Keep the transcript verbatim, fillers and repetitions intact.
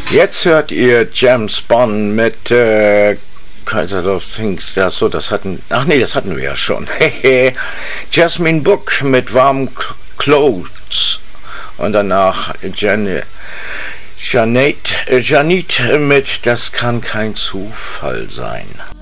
Jetzt hört ihr James Bond mit äh, Kaiser of Things. Ja, so, das hatten. Ach nee, das hatten wir ja schon. Jasmine Book mit Warm Clothes. Und danach Jan Janet, äh, Janit mit Das kann kein Zufall sein.